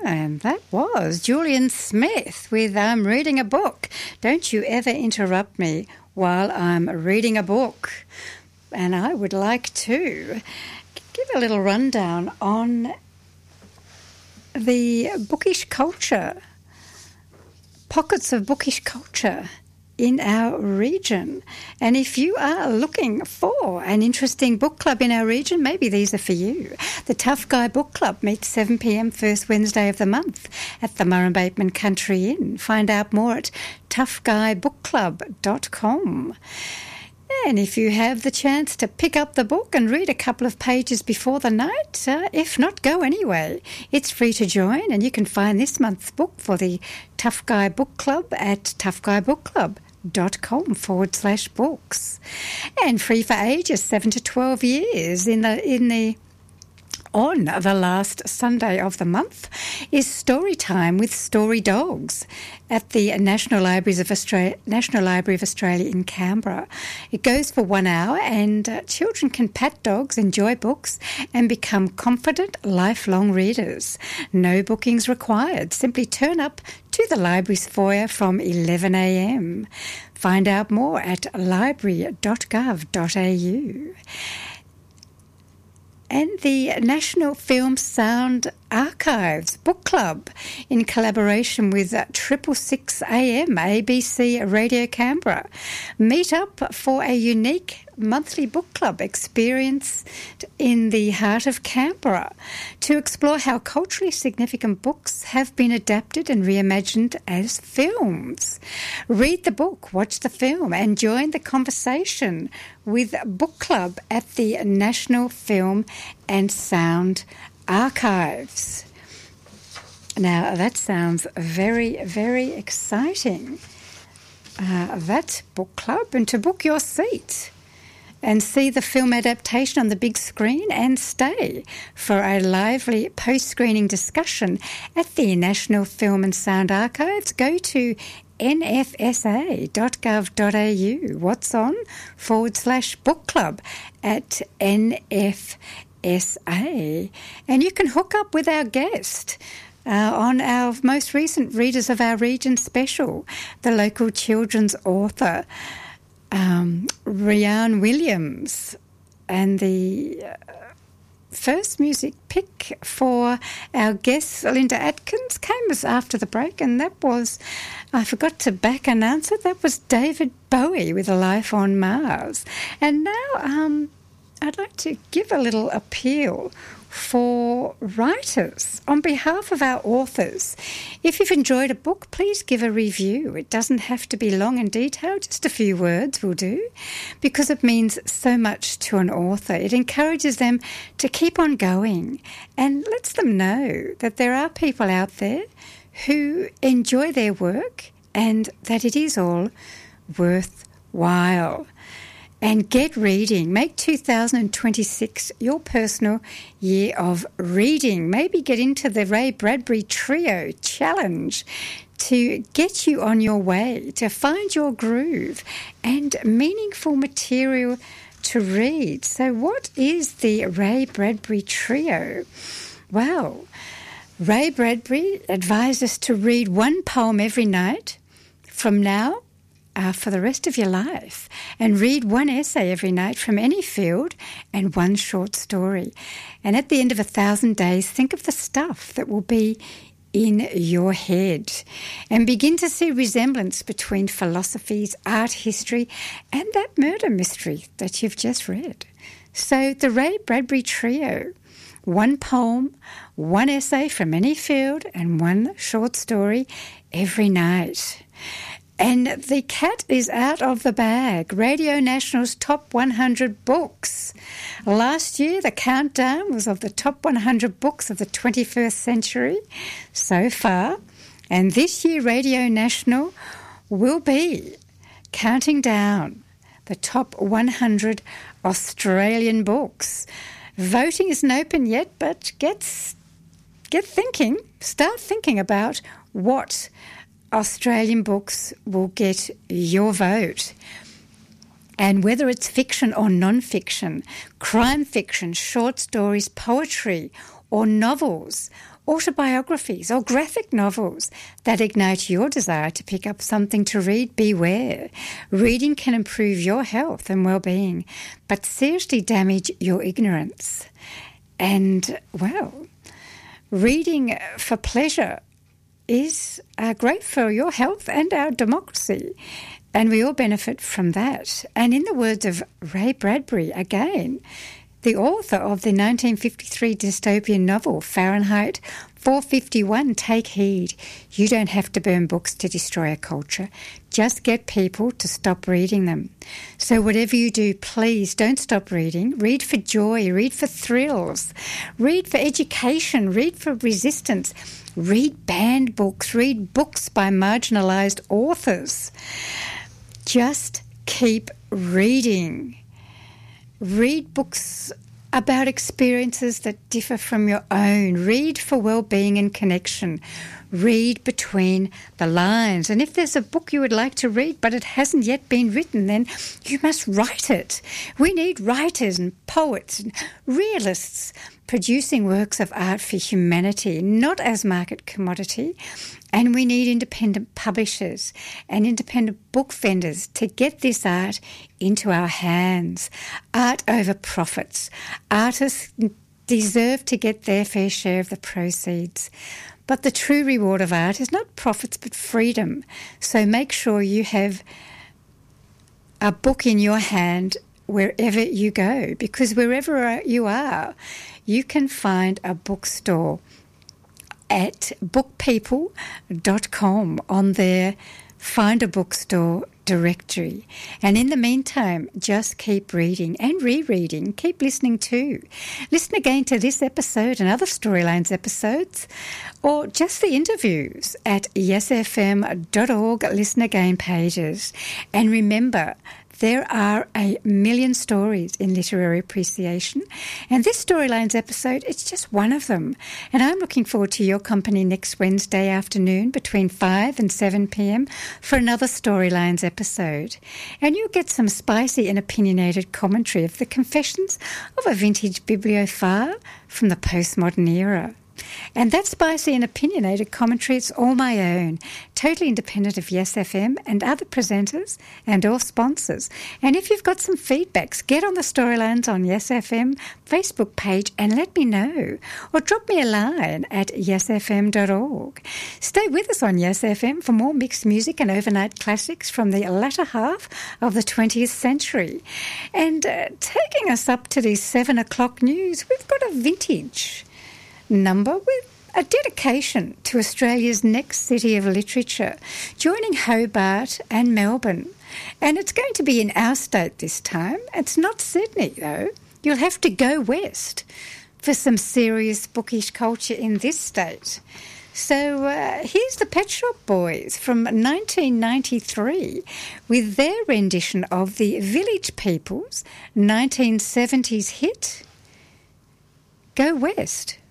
And that was Julian Smith with I'm Reading a Book. Don't you ever interrupt me while I'm reading a book. And I would like to give a little rundown on the bookish culture, pockets of bookish culture in our region. And if you are looking for an interesting book club in our region, maybe these are for you. The Tough Guy Book Club meets 7 p.m. first Wednesday of the month at the Murrumbateman Country Inn. Find out more at toughguybookclub.com. And if you have the chance to pick up the book and read a couple of pages before the night, if not, go anyway. It's free to join, and you can find this month's book for the Tough Guy Book Club at toughguybookclub.com/books. And free for ages 7 to 12 years on the last Sunday of the month is Story Time with Story Dogs at the National Library of Australia in Canberra. It goes for 1 hour, and children can pat dogs, enjoy books and become confident lifelong readers. No bookings required. Simply turn up to the library's foyer from 11 a.m. Find out more at library.gov.au. And the National Film Sound Archives Book Club, in collaboration with 666 AM ABC Radio Canberra, meet up for a unique monthly book club experience in the heart of Canberra to explore how culturally significant books have been adapted and reimagined as films. Read the book, watch the film, and join the conversation with Book Club at the National Film and Sound Archives. Now, that sounds very, very exciting. That book club, and to book your seat and see the film adaptation on the big screen and stay for a lively post-screening discussion at the National Film and Sound Archives, go to nfsa.gov.au. What's on /book club at NFSA. And you can hook up with our guest on our most recent Readers of Our Region special, the local children's author, Rianne Williams. And the first music pick for our guest, Linda Atkins, came us after the break, and that was, I forgot to back announce it, that was David Bowie with A Life on Mars. And now I'd like to give a little appeal for writers on behalf of our authors. If you've enjoyed a book, please give a review. It doesn't have to be long and detailed, just a few words will do, because it means so much to an author. It encourages them to keep on going and lets them know that there are people out there who enjoy their work and that it is all worthwhile. And get reading. Make 2026 your personal year of reading. Maybe get into the Ray Bradbury Trio Challenge to get you on your way, to find your groove and meaningful material to read. So what is the Ray Bradbury Trio? Well, Ray Bradbury advised us to read one poem every night from now for the rest of your life, and read one essay every night from any field and one short story. And at the end of 1,000 days, think of the stuff that will be in your head and begin to see resemblance between philosophies, art history, and that murder mystery that you've just read. So the Ray Bradbury Trio: one poem, one essay from any field, and one short story every night. And the cat is out of the bag. Radio National's Top 100 Books. Last year, the countdown was of the top 100 books of the 21st century so far. And this year, Radio National will be counting down the top 100 Australian books. Voting isn't open yet, but get thinking. Start thinking about what Australian books will get your vote. And whether it's fiction or non-fiction, crime fiction, short stories, poetry, or novels, autobiographies or graphic novels that ignite your desire to pick up something to read, beware. Reading can improve your health and well-being, but seriously damage your ignorance. And, well, reading for pleasure is great for your health and our democracy, and we all benefit from that. And in the words of Ray Bradbury, again, the author of the 1953 dystopian novel Fahrenheit 451, take heed. You don't have to burn books to destroy a culture. Just get people to stop reading them. So whatever you do, please don't stop reading. Read for joy, read for thrills, read for education, read for resistance. Read banned books, read books by marginalised authors. Just keep reading. Read books about experiences that differ from your own. Read for well-being and connection. Read between the lines. And if there's a book you would like to read but it hasn't yet been written, then you must write it. We need writers and poets and realists producing works of art for humanity, not as market commodity. And we need independent publishers and independent book vendors to get this art into our hands. Art over profits. Artists deserve to get their fair share of the proceeds. But the true reward of art is not profits but freedom. So make sure you have a book in your hand wherever you go, because wherever you are, you can find a bookstore at bookpeople.com on their Find a Bookstore directory. And in the meantime, just keep reading and rereading. Keep listening too. Listen again to this episode and other Storylines episodes, or just the interviews at yesfm.org Listen Again pages. And remember, there are a million stories in literary appreciation, and this Storylines episode, it's just one of them. And I'm looking forward to your company next Wednesday afternoon between 5 and 7 p.m. for another Storylines episode. And you'll get some spicy and opinionated commentary of the confessions of a vintage bibliophile from the postmodern era. And that spicy and opinionated commentary, it's all my own, totally independent of Yes FM and other presenters and all sponsors. And if you've got some feedbacks, get on the Storylines on Yes FM Facebook page and let me know. Or drop me a line at yesfm.org. Stay with us on Yes FM for more mixed music and overnight classics from the latter half of the 20th century. And taking us up to the 7 o'clock news, we've got a vintage number with a dedication to Australia's next city of literature, joining Hobart and Melbourne. And it's going to be in our state this time. It's not Sydney, though. You'll have to go west for some serious bookish culture in this state. So here's the Pet Shop Boys from 1993 with their rendition of the Village People's 1970s hit, Go West.